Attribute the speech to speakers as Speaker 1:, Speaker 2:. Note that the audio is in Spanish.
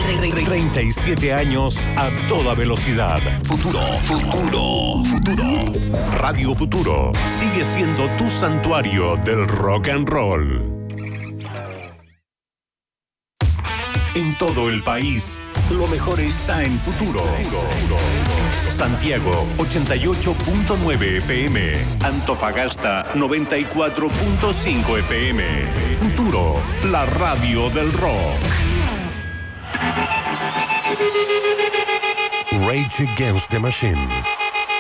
Speaker 1: 37 años a toda velocidad. Futuro. Radio Futuro sigue siendo tu santuario del rock and roll. En todo el país, lo mejor está en Futuro. Santiago 88.9 FM, Antofagasta 94.5 FM. Futuro, la radio del rock. Rage Against the Machine.